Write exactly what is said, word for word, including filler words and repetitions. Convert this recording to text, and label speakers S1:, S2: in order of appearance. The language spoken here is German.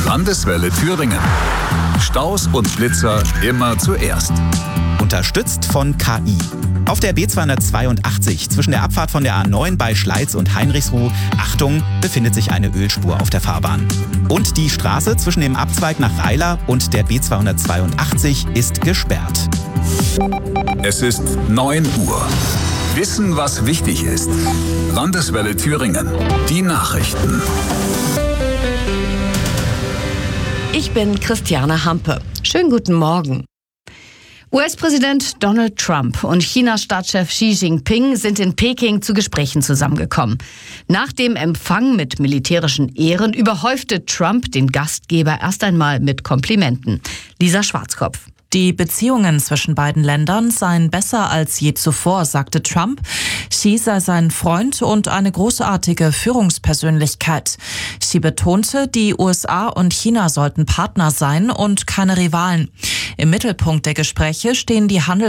S1: Landeswelle Thüringen. Staus und Blitzer immer zuerst.
S2: Unterstützt von K I. Auf der B zweihundertzweiundachtzig zwischen der Abfahrt von der A neun bei Schleiz und Heinrichsruh, Achtung, befindet sich eine Ölspur auf der Fahrbahn. Und die Straße zwischen dem Abzweig nach Rheila und der B zweihundertzweiundachtzig ist gesperrt.
S1: Es ist neun Uhr. Wissen, was wichtig ist. Landeswelle Thüringen. Die Nachrichten.
S3: Ich bin Christiane Hampe. Schönen guten Morgen. U S-Präsident Donald Trump und Chinas Staatschef Xi Jinping sind in Peking zu Gesprächen zusammengekommen. Nach dem Empfang mit militärischen Ehren überhäufte Trump den Gastgeber erst einmal mit Komplimenten. Lisa Schwarzkopf.
S4: Die Beziehungen zwischen beiden Ländern seien besser als je zuvor, sagte Trump. Xi sei sein Freund und eine großartige Führungspersönlichkeit. Xi betonte, die U S A und China sollten Partner sein und keine Rivalen. Im Mittelpunkt der Gespräche stehen die Handels-